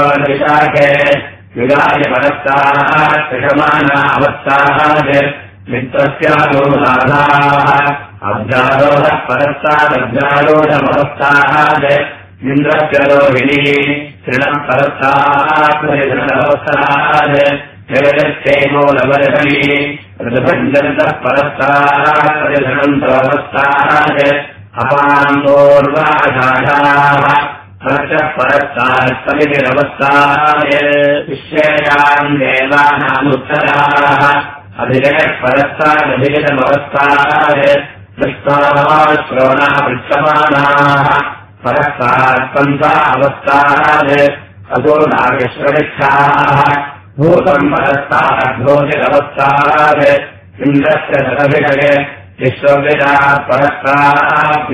शाखे युगाय परस्ताः कृषमाना अवस्थाः मित्रस्यारोधाः अभ्यारोधः परस्तादभ्यारोधमवस्थाः इन्द्रस्य रोहिणी तृणम् परस्ताः जगदक्षेमो लवर्षणी ऋतभञ्जन्तः परस्ताः परिधनन्तवस्थाः अपान्तोर्वाषाढाः परशः परस्तास्तमितिरवस्थाय विश्वेयाम् देवानामुत्तराः अभिजयः परस्तादभिजतमवस्थाय दृष्टाः श्रोणाः पृच्छमानाः परस्तात्पन्था अवस्थाय अतो नागश्रविच्छाः भूतम् परस्ताद्भोजिरवस्थाय इन्द्रस्य दशभिषये विश्वविदा परस्ताः